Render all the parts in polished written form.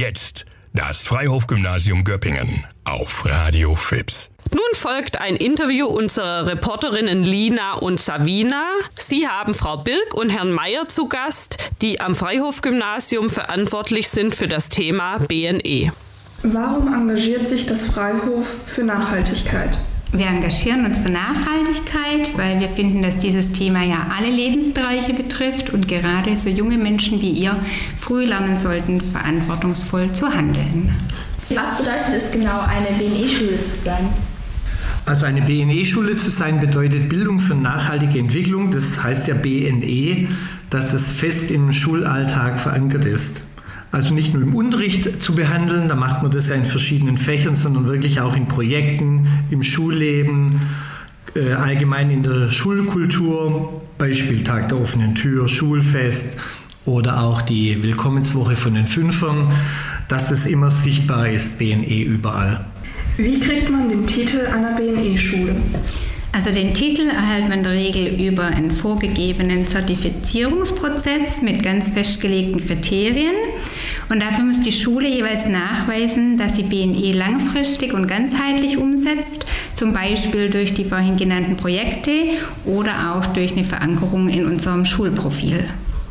Jetzt das Freihof-Gymnasium Göppingen auf Radio FIPS. Nun folgt ein Interview unserer Reporterinnen Lina und Savina. Sie haben Frau Birk und Herrn Meier zu Gast, die am Freihof-Gymnasium verantwortlich sind für das Thema BNE. Warum engagiert sich das Freihof für Nachhaltigkeit? Wir engagieren uns für Nachhaltigkeit, weil wir finden, dass dieses Thema ja alle Lebensbereiche betrifft und gerade so junge Menschen wie ihr früh lernen sollten, verantwortungsvoll zu handeln. Was bedeutet es genau, eine BNE-Schule zu sein? Also eine BNE-Schule zu sein bedeutet Bildung für nachhaltige Entwicklung. Das heißt ja BNE, dass es fest im Schulalltag verankert ist. Also nicht nur im Unterricht zu behandeln, da macht man das ja in verschiedenen Fächern, sondern wirklich auch in Projekten, im Schulleben, allgemein in der Schulkultur, Beispiel Tag der offenen Tür, Schulfest oder auch die Willkommenswoche von den Fünfern, dass es immer sichtbar ist, BNE überall. Wie kriegt man den Titel einer BNE-Schule? Also den Titel erhält man in der Regel über einen vorgegebenen Zertifizierungsprozess mit ganz festgelegten Kriterien. Und dafür muss die Schule jeweils nachweisen, dass sie BNE langfristig und ganzheitlich umsetzt, zum Beispiel durch die vorhin genannten Projekte oder auch durch eine Verankerung in unserem Schulprofil.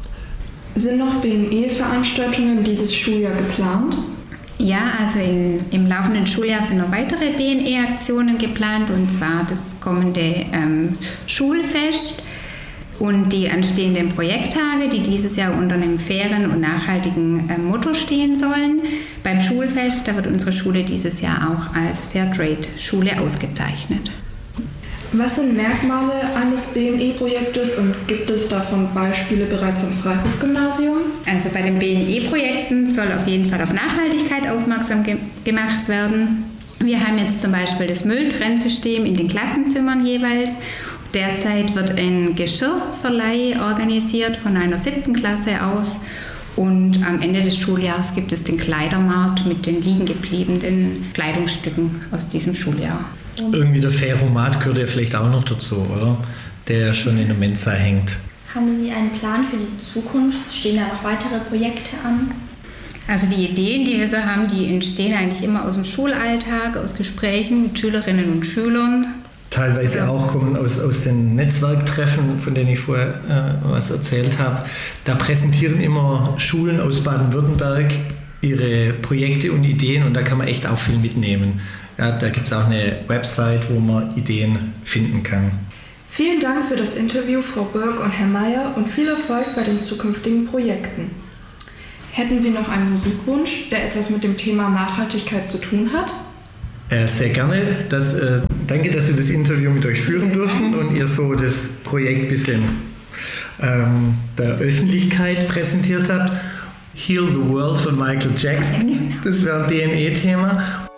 Sind noch BNE-Veranstaltungen dieses Schuljahr geplant? Ja, also im laufenden Schuljahr sind noch weitere BNE-Aktionen geplant, und zwar das kommende Schulfest und die anstehenden Projekttage, die dieses Jahr unter einem fairen und nachhaltigen Motto stehen sollen. Beim Schulfest, da wird unsere Schule dieses Jahr auch als Fairtrade-Schule ausgezeichnet. Was sind Merkmale eines BNE-Projektes und gibt es davon Beispiele bereits am Freihof-Gymnasium? Also bei den BNE-Projekten soll auf jeden Fall auf Nachhaltigkeit aufmerksam gemacht werden. Wir haben jetzt zum Beispiel das Mülltrennsystem in den Klassenzimmern jeweils. Derzeit wird ein Geschirrverleih organisiert von einer 7. Klasse aus. Und am Ende des Schuljahres gibt es den Kleidermarkt mit den liegen gebliebenen Kleidungsstücken aus diesem Schuljahr. Irgendwie der Ferromat gehört ja vielleicht auch noch dazu, oder? Der schon in der Mensa hängt. Haben Sie einen Plan für die Zukunft? Stehen da noch weitere Projekte an? Also die Ideen, die wir so haben, die entstehen eigentlich immer aus dem Schulalltag, aus Gesprächen mit Schülerinnen und Schülern. Teilweise auch kommen aus den Netzwerktreffen, von denen ich vorher was erzählt habe. Da präsentieren immer Schulen aus Baden-Württemberg ihre Projekte und Ideen, und da kann man echt auch viel mitnehmen. Ja, da gibt es auch eine Website, wo man Ideen finden kann. Vielen Dank für das Interview, Frau Birk und Herr Meier, und viel Erfolg bei den zukünftigen Projekten. Hätten Sie noch einen Musikwunsch, der etwas mit dem Thema Nachhaltigkeit zu tun hat? Sehr gerne. Danke, dass wir das Interview mit euch führen durften und ihr so das Projekt ein bisschen der Öffentlichkeit präsentiert habt. Heal the World von Michael Jackson. Das wäre ein BNE-Thema.